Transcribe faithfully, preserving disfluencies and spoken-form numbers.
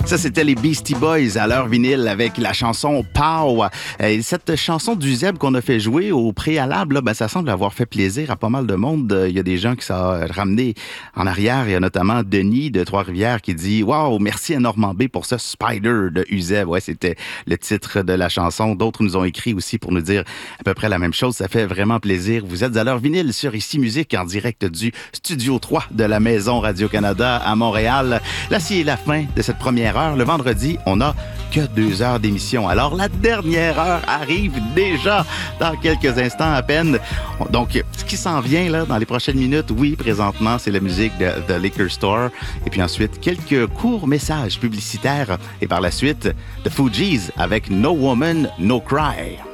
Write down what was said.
Ça, c'était les Beastie Boys à leur vinyle avec la chanson Pow. Et cette chanson du Zeb qu'on a fait jouer au préalable, là, ben, ça semble avoir fait plaisir à pas mal de monde. Il y a des gens qui sont ramenés en arrière. Il y a notamment Denis de Trois-Rivières qui dit « Wow, merci à Normand B pour ce Spider de Uzeb. » Ouais, c'était le titre de la chanson. D'autres nous ont écrit aussi pour nous dire à peu près la même chose. Ça fait vraiment plaisir. Vous êtes à leur vinyle sur Ici Musique en direct du Studio trois de la Maison Radio-Canada à Montréal. Là, c'est la fin de cette première heure. Le vendredi, on n'a que deux heures d'émission. Alors, la dernière heure arrive déjà dans quelques instants à peine. Donc, ce qui s'en vient là dans les prochaines minutes, oui, présentement, c'est la musique de The Liquor Store. Et puis ensuite, quelques courts messages publicitaires. Et par la suite, The Fugees avec No Woman, No Cry.